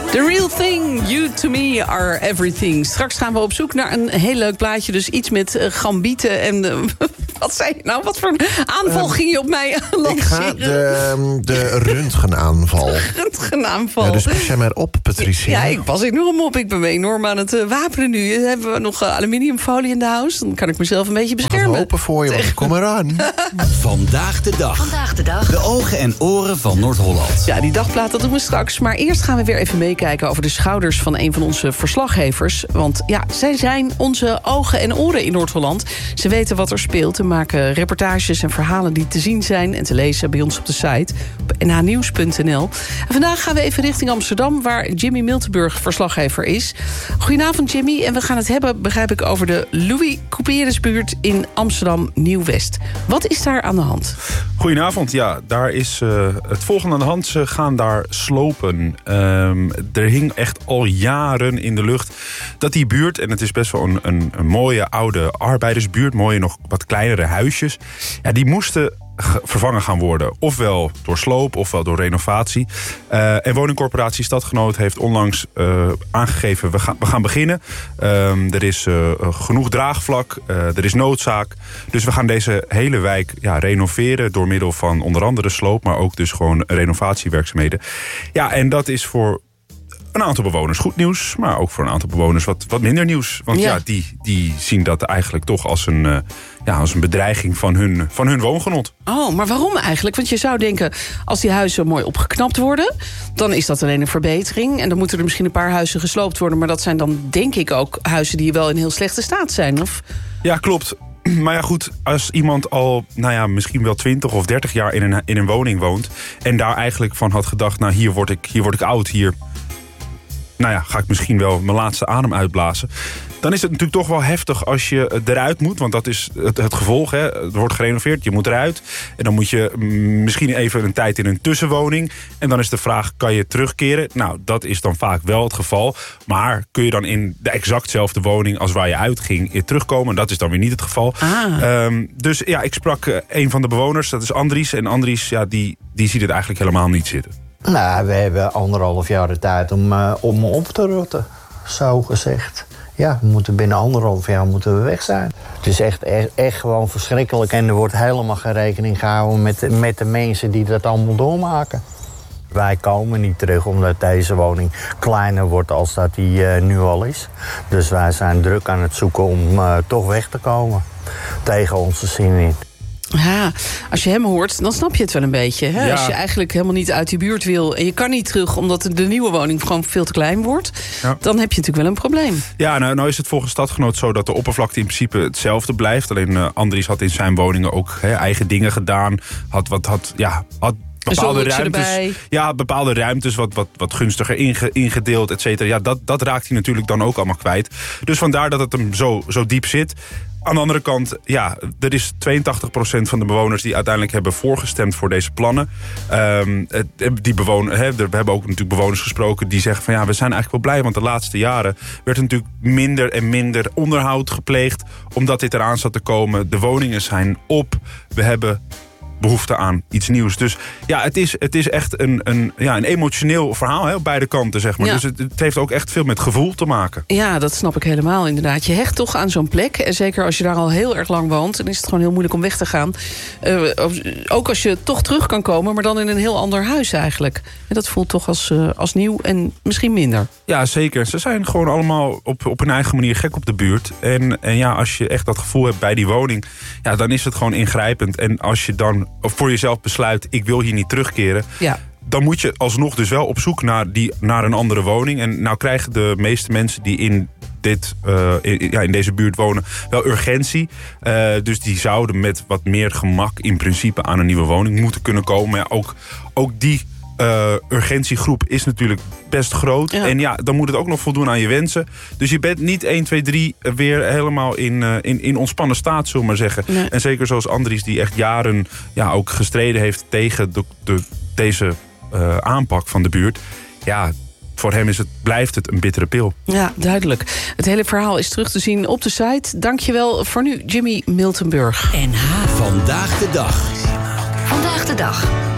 The real thing, you to me are everything. Straks gaan we op zoek naar een heel leuk plaatje. Dus iets met gambieten en... wat zei je nou? Wat voor een aanval ging je op mij lanceren? Ik ga de röntgenaanval. Röntgenaanval. Ja, dus pas jij maar op, Patricia. Ja, ik pas enorm op. Ik ben me enorm aan het wapenen nu. Hebben we nog aluminiumfolie in de huis? Dan kan ik mezelf een beetje beschermen. Ik hopen voor je, want kom eraan. Vandaag de dag. De ogen en oren van Noord-Holland. Ja, die dagplaat, dat doen we straks. Maar eerst gaan we weer even meekijken over de schouders van een van onze verslaggevers. Want ja, zij zijn onze ogen en oren in Noord-Holland. Ze weten wat er speelt en maken reportages en verhalen die te zien zijn en te lezen bij ons op de site op nhnieuws.nl. En vandaag gaan we even richting Amsterdam, waar Jimmy Miltenburg verslaggever is. Goedenavond, Jimmy. En we gaan het hebben, begrijp ik, over de Louis Couperusbuurt in Amsterdam Nieuw-West. Wat is daar aan de hand? Goedenavond, ja, daar is het volgende aan de hand. Ze gaan daar slopen. Er hing echt al jaren in de lucht dat die buurt, en het is best wel een mooie oude arbeidersbuurt, mooie nog wat kleinere huisjes, ja, die moesten vervangen gaan worden. Ofwel door sloop, ofwel door renovatie. En woningcorporatie Stadgenoot heeft onlangs aangegeven, we gaan beginnen. Er is genoeg draagvlak, er is noodzaak. Dus we gaan deze hele wijk renoveren door middel van onder andere sloop, maar ook dus gewoon renovatiewerkzaamheden. Ja, en dat is voor een aantal bewoners goed nieuws, maar ook voor een aantal bewoners wat minder nieuws. Want die zien dat eigenlijk toch als een bedreiging van hun woongenot. Oh, maar waarom eigenlijk? Want je zou denken, als die huizen mooi opgeknapt worden, dan is dat alleen een verbetering. En dan moeten er misschien een paar huizen gesloopt worden, maar dat zijn dan denk ik ook huizen die wel in heel slechte staat zijn, of? Ja, klopt. Maar ja, goed, als iemand al misschien wel 20 of 30 jaar in een woning woont en daar eigenlijk van had gedacht, nou, hier word ik oud, hier ga ik misschien wel mijn laatste adem uitblazen, dan is het natuurlijk toch wel heftig als je eruit moet. Want dat is het gevolg. Hè. Er wordt gerenoveerd, je moet eruit. En dan moet je misschien even een tijd in een tussenwoning. En dan is de vraag, kan je terugkeren? Nou, dat is dan vaak wel het geval. Maar kun je dan in de exactzelfde woning als waar je uitging terugkomen? Dat is dan weer niet het geval. Dus ja, ik sprak een van de bewoners, dat is Andries. En Andries, die ziet het eigenlijk helemaal niet zitten. Nou, we hebben 1,5 jaar de tijd om op te rotten, zo gezegd. Ja, we moeten binnen 1,5 jaar weg zijn. Het is echt gewoon verschrikkelijk. En er wordt helemaal geen rekening gehouden met de mensen die dat allemaal doormaken. Wij komen niet terug omdat deze woning kleiner wordt als dat die nu al is. Dus wij zijn druk aan het zoeken om toch weg te komen. Tegen onze zin in. Ja, als je hem hoort, dan snap je het wel een beetje. Hè? Ja. Als je eigenlijk helemaal niet uit die buurt wil en je kan niet terug omdat de nieuwe woning gewoon veel te klein wordt, dan heb je natuurlijk wel een probleem. Ja, nou is het volgens Stadgenoot zo dat de oppervlakte in principe hetzelfde blijft. Alleen Andries had in zijn woningen ook eigen dingen gedaan. Had bepaalde ruimtes, bepaalde ruimtes wat gunstiger ingedeeld, et cetera. Ja, dat raakt hij natuurlijk dan ook allemaal kwijt. Dus vandaar dat het hem zo diep zit. Aan de andere kant, er is 82% van de bewoners die uiteindelijk hebben voorgestemd voor deze plannen. We hebben ook natuurlijk bewoners gesproken die zeggen van we zijn eigenlijk wel blij, want de laatste jaren werd er natuurlijk minder en minder onderhoud gepleegd, omdat dit eraan zat te komen. De woningen zijn op, we hebben behoefte aan iets nieuws. Dus ja, het is echt een emotioneel verhaal op beide kanten, zeg maar. Ja. Dus het heeft ook echt veel met gevoel te maken. Ja, dat snap ik helemaal inderdaad. Je hecht toch aan zo'n plek. En zeker als je daar al heel erg lang woont, dan is het gewoon heel moeilijk om weg te gaan. Ook als je toch terug kan komen, maar dan in een heel ander huis eigenlijk. En dat voelt toch als nieuw en misschien minder. Ja, zeker. Ze zijn gewoon allemaal op hun eigen manier gek op de buurt. En als je echt dat gevoel hebt bij die woning, dan is het gewoon ingrijpend. En als je dan voor jezelf besluit, ik wil hier niet terugkeren, dan moet je alsnog dus wel op zoek naar een andere woning. En nou krijgen de meeste mensen die in deze buurt wonen wel urgentie. Dus die zouden met wat meer gemak in principe aan een nieuwe woning moeten kunnen komen. Maar ook die urgentiegroep is natuurlijk best groot. Ja. En dan moet het ook nog voldoen aan je wensen. Dus je bent niet 1, 2, 3 weer helemaal in ontspannen staat, zullen we maar zeggen. Nee. En zeker zoals Andries, die echt jaren ook gestreden heeft tegen deze aanpak van de buurt. Ja, voor hem blijft het een bittere pil. Ja, duidelijk. Het hele verhaal is terug te zien op de site. Dankjewel voor nu, Jimmy Miltenburg. NH Vandaag de Dag. Vandaag de Dag.